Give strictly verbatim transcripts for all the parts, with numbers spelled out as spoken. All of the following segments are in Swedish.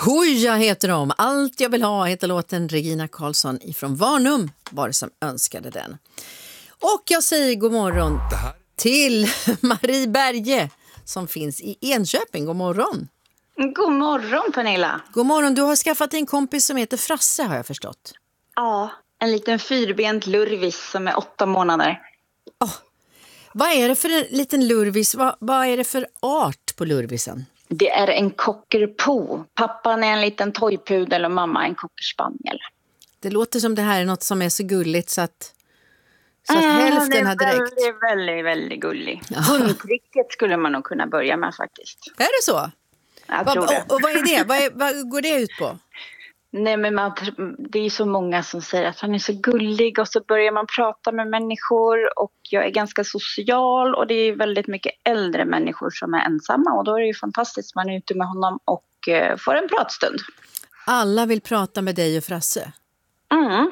Hoja heter de. Allt jag vill ha heter låten. Regina Karlsson ifrån Varnum var det som önskade den. Och jag säger god morgon till Marie Berge som finns i Enköping. God morgon. God morgon, Pernilla. God morgon. Du har skaffat en kompis som heter Frasse, har jag förstått. Ja, en liten fyrbent lurvis som är åtta månader. Oh, vad är det för en liten lurvis? Vad, vad är det för art på lurvisen? Det är en cockerpo. Pappan är en liten toypudel och mamma en cockerspaniel. Det låter som det här är något som är så gulligt så att, så att äh, hälften hade räckt. Det är väldigt, väldigt, väldigt gullig. Hundtricket skulle man nog kunna börja med faktiskt. Är det så? Jag Va, tror det. Och, och vad är det? Vad, är, vad går det ut på? Nej, men man, det är så många som säger att han är så gullig och så börjar man prata med människor och jag är ganska social och det är väldigt mycket äldre människor som är ensamma och då är det ju fantastiskt, man är ute med honom och eh, får en pratstund. Alla vill prata med dig och Frasse? Mm.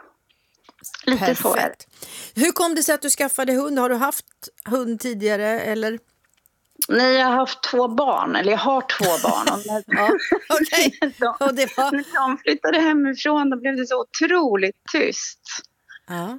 Lite Perfekt. så är det. Hur kom det sig att du skaffade hund? Har du haft hund tidigare eller? Nej, jag har haft två barn, eller jag har två barn. Och när, ja, okej. Okay. Och det var... När de flyttade hemifrån då blev det så otroligt tyst. Ja.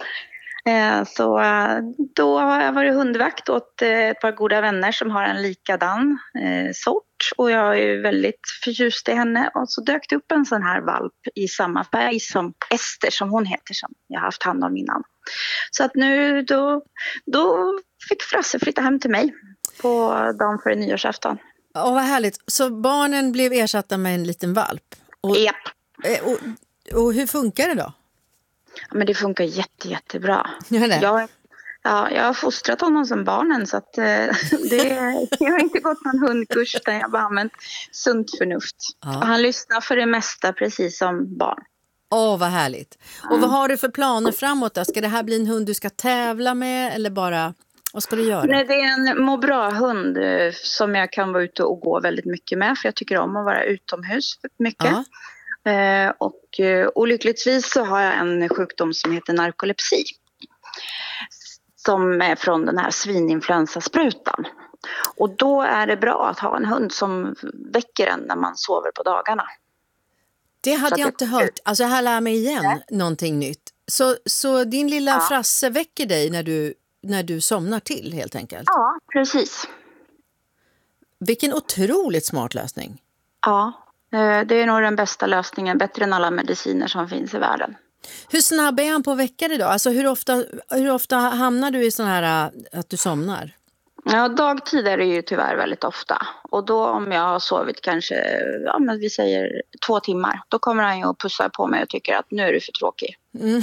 Så då har jag varit hundvakt åt ett par goda vänner som har en likadan sort. Och jag är väldigt förtjust i henne. Och så dök det upp en sån här valp i samma färg som Ester, som hon heter, som jag har haft hand om innan. Så att nu då, då fick Frasse flytta hem till mig på dagen för nyårsafton. Åh, vad härligt. Så barnen blev ersatta med en liten valp? Och, Japp. Och, och hur funkar det då? Ja, men det funkar jätte, jättebra. Gör det? Jag, ja, jag har fostrat honom som barnen så att eh, det, jag har inte gått någon hundkurs utan jag har bara använt sunt förnuft. Ja. Och han lyssnar för det mesta precis som barn. Åh, vad härligt. Och Mm. vad har du för planer framåt då? Ska det här bli en hund du ska tävla med eller bara, vad ska du göra? Nej, det är en må bra-hund eh, som jag kan vara ute och gå väldigt mycket med för jag tycker om att vara utomhus mycket. Ja. Eh, och eh, olyckligtvis så har jag en sjukdom som heter narkolepsi. Som är från den här svininfluensasprutan. Och då är det bra att ha en hund som väcker en när man sover på dagarna. Det hade Så jag att inte det- hört. Alltså här lär mig igen Nej. någonting nytt. Så, så din lilla Ja. Frasse väcker dig när du, när du somnar till helt enkelt? Ja, precis. Vilken otroligt smart lösning. Ja, eh, det är nog den bästa lösningen. Bättre än alla mediciner som finns i världen. Hur snabb är han på att väcka dig då? Alltså hur ofta, hur ofta hamnar du i sån här äh, att du somnar? Ja, dagtid är det ju tyvärr väldigt ofta. Och då om jag har sovit kanske, ja men vi säger två timmar. Då kommer han ju och pussar på mig och tycker att nu är du för tråkig. Mm.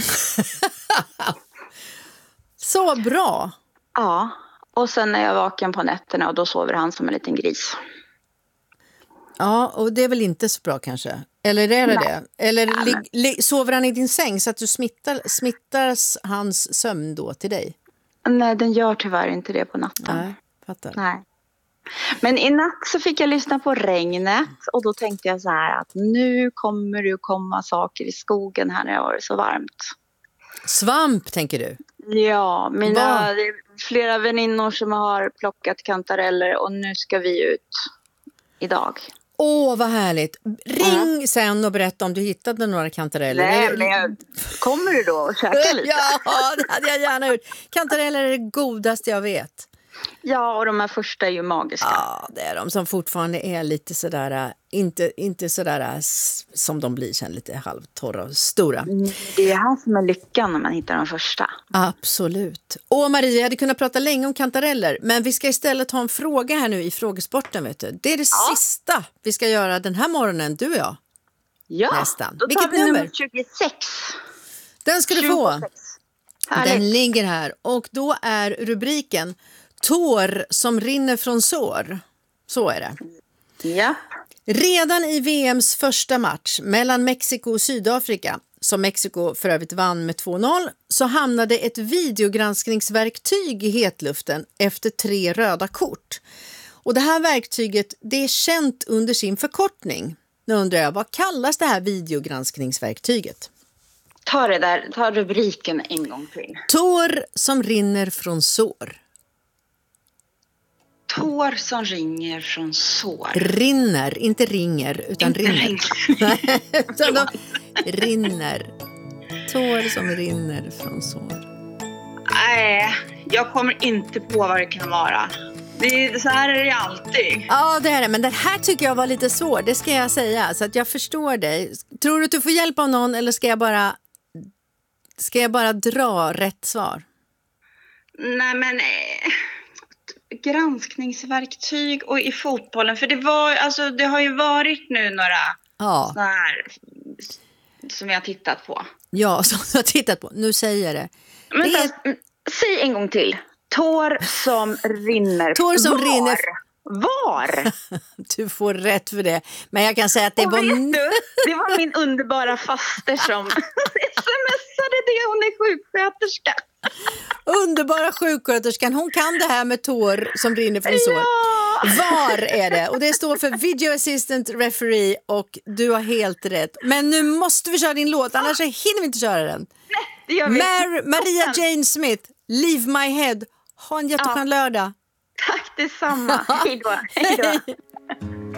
Så bra! Ja, och sen är jag vaken på nätterna och då sover han som en liten gris. Ja, och det är väl inte så bra kanske? Eller är det Nej. det? Eller Ja, li, men- li, sover han i din säng så att du smittar, smittas hans sömn då till dig? Nej, den gör tyvärr inte det på natten. Nej, fattar. Nej. Men i natt så fick jag lyssna på regnet och då tänkte jag så här att nu kommer det komma saker i skogen här när det var så varmt. Svamp tänker du? Ja, mina Vad? det är flera väninnor som har plockat kantareller och nu ska vi ut idag. Åh, vad härligt. Ring sen och berätta om du hittade några kantareller. Nej, Eller- men jag, kommer du då och käka lite? Ja, det hade jag gärna gjort. Kantareller är det godaste jag vet. Ja, och de här första är ju magiska. Ja, det är de som fortfarande är lite sådär, äh, inte, inte sådär äh, s- som de blir sen, lite halvtorra och stora. Mm, Det är här som är lyckan när man hittar de första. Absolut. Och Maria, jag hade kunnat prata länge om kantareller, men vi ska istället ha en fråga här nu i frågesporten, vet du. Det är det Ja. sista vi ska göra den här morgonen, du och jag. Ja, Nästan. då tar Vilket vi nummer? nummer tjugosex. Den ska du få. tjugosex. Härligt. Den ligger här och då är rubriken Tår som rinner från sår. Så är det. Ja. Redan i V M:s första match mellan Mexiko och Sydafrika, som Mexiko för övrigt vann med två noll, så hamnade ett videogranskningsverktyg i hetluften efter tre röda kort. Och det här verktyget, det är känt under sin förkortning. Nu undrar jag, vad kallas det här videogranskningsverktyget? Ta det där, ta rubriken en gång till. Tår som rinner från sår. Tår som ringer från sår. Rinner, inte ringer utan inte rinner. utan de rinner. Tår som rinner från sår. Nej, jag kommer inte på vad det kan vara. Det är, så här är det alltid. Ja, det är det. Men den här tycker jag var lite svår, det ska jag säga. Så att jag förstår dig. Tror du att du får hjälp av någon eller ska jag bara, ska jag bara dra rätt svar? Nej, men eh, granskningsverktyg och i fotbollen. För det var, alltså det har ju varit nu några Ja. såna här som jag har tittat på. Ja, som du har tittat på. Nu säger jag det. Men det är... så, säg en gång till. Tår som rinner. Tår som Var? rinner. Var? Du får rätt för det. Men jag kan säga att det och var... vet du, det var min underbara faster som smsade det. Hon är sjuksköterska. Underbara sjuksköterskan. Hon kan det här med tår som rinner från sår. Ja. Var är det? Och det står för Video Assistant Referee och du har helt rätt. Men nu måste vi köra din låt, annars hinner vi inte köra den. Nej, det gör vi. Mar- Maria Jane Smith, Leave My Head. Ha en jätteskön ja. lördag. Tack detsamma. Hej då. Hej då.